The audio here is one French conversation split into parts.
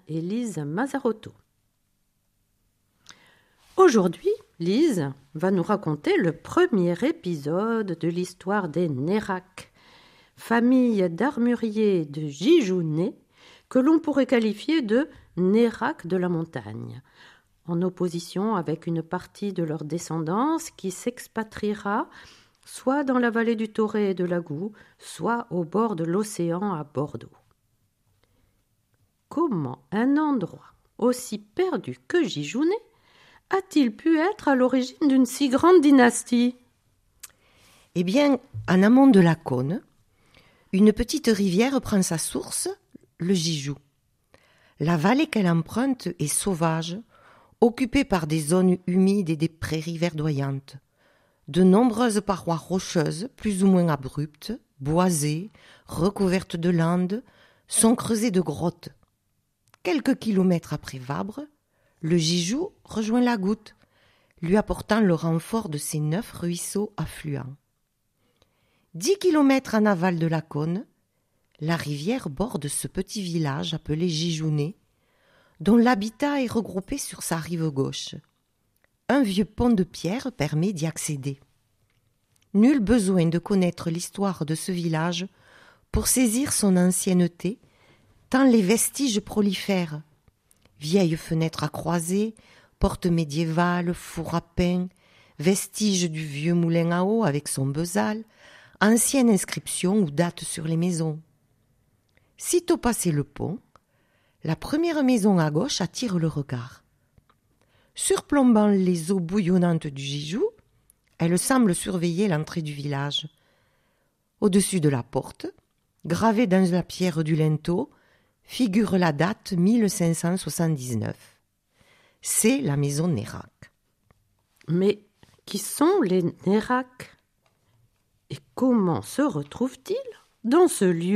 et Lise Mazarotto. Aujourd'hui, Lise va nous raconter le premier épisode de l'histoire des Nérac, famille d'armuriers de Gijounais que l'on pourrait qualifier de Nérac de la montagne, en opposition avec une partie de leur descendance qui s'expatriera soit dans la vallée du Torrey et de l'Agout, soit au bord de l'océan à Bordeaux. Comment un endroit aussi perdu que Gijounais a-t-il pu être à l'origine d'une si grande dynastie ? Eh bien, en amont de la Cône, une petite rivière prend sa source, le Gijou. La vallée qu'elle emprunte est sauvage, occupée par des zones humides et des prairies verdoyantes. De nombreuses parois rocheuses, plus ou moins abruptes, boisées, recouvertes de landes, sont creusées de grottes. Quelques kilomètres après Vabre, le Gijou rejoint la Goutte, lui apportant le renfort de ses 9 ruisseaux affluents. 10 kilomètres en aval de la Cône, la rivière borde ce petit village appelé Gijounais, dont l'habitat est regroupé sur sa rive gauche. Un vieux pont de pierre permet d'y accéder. Nul besoin de connaître l'histoire de ce village pour saisir son ancienneté, tant les vestiges prolifèrent. Vieilles fenêtres à croisées, portes médiévales, fours à pain, vestiges du vieux moulin à eau avec son besace, anciennes inscriptions ou dates sur les maisons. Sitôt passé le pont, la première maison à gauche attire le regard. Surplombant les eaux bouillonnantes du Gijou, elle semble surveiller l'entrée du village. Au-dessus de la porte, gravée dans la pierre du linteau, figure la date 1579. C'est la maison Nérac. Mais qui sont les Nérac ? Et comment se retrouvent-ils dans ce lieu ?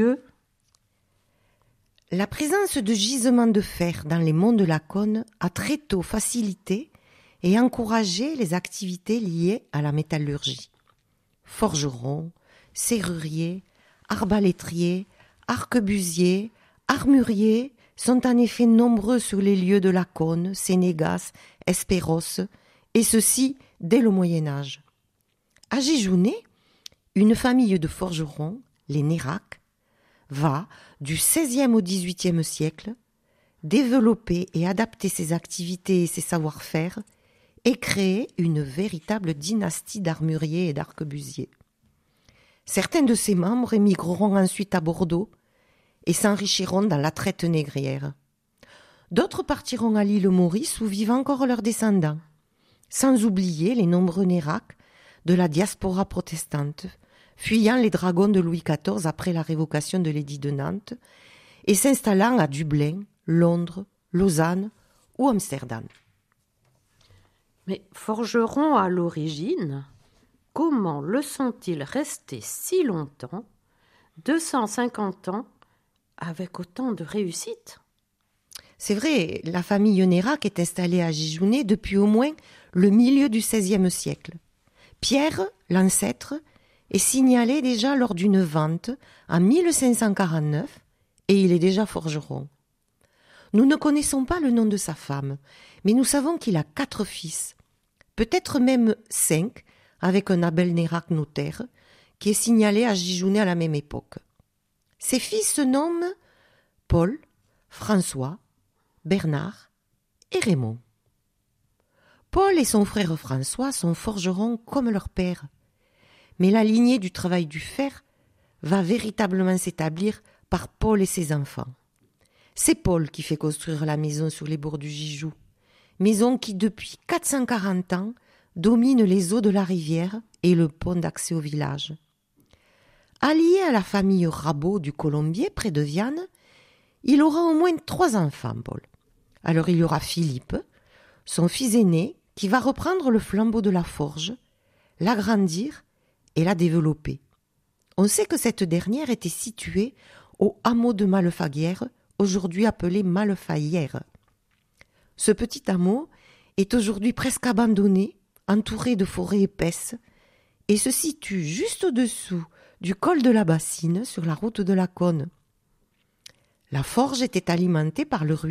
La présence de gisements de fer dans les monts de la Cône a très tôt facilité et encouragé les activités liées à la métallurgie. Forgerons, serruriers, arbalétriers, arquebusiers, armuriers sont en effet nombreux sur les lieux de la Cône, Sénégas, Espéros, et ceci dès le Moyen-Âge. À Gijounais, une famille de forgerons, les Nérac, va, du XVIe au XVIIIe siècle, développer et adapter ses activités et ses savoir-faire et créer une véritable dynastie d'armuriers et d'arquebusiers. Certains de ses membres émigreront ensuite à Bordeaux et s'enrichiront dans la traite négrière. D'autres partiront à l'île Maurice où vivent encore leurs descendants, sans oublier les nombreux Nérac de la diaspora protestante, fuyant les dragons de Louis XIV après la révocation de l'édit de Nantes et s'installant à Dublin, Londres, Lausanne ou Amsterdam. Mais forgerons à l'origine, comment le sont-ils restés si longtemps, 250 ans, avec autant de réussite ? C'est vrai, la famille Nérac est installée à Gijounais depuis au moins le milieu du XVIe siècle. Pierre, l'ancêtre, est signalé déjà lors d'une vente en 1549 et il est déjà forgeron. Nous ne connaissons pas le nom de sa femme, mais nous savons qu'il a 4 fils, peut-être même 5, avec un Abel Nérac notaire, qui est signalé à Gijounais à la même époque. Ses fils se nomment Paul, François, Bernard et Raymond. Paul et son frère François sont forgerons comme leur père. Mais la lignée du travail du fer va véritablement s'établir par Paul et ses enfants. C'est Paul qui fait construire la maison sur les bords du Gijou, maison qui depuis 440 ans domine les eaux de la rivière et le pont d'accès au village. Allié à la famille Rabot du Colombier près de Viane, il aura au moins 3 enfants, Paul. Alors il y aura Philippe, son fils aîné, qui va reprendre le flambeau de la forge, l'agrandir et la développer. On sait que cette dernière était située au hameau de Malefaguière, aujourd'hui appelé Malefaillère. Ce petit hameau est aujourd'hui presque abandonné, entouré de forêts épaisses, et se situe juste au-dessous du col de la Bassine sur la route de la Cône. La forge était alimentée par le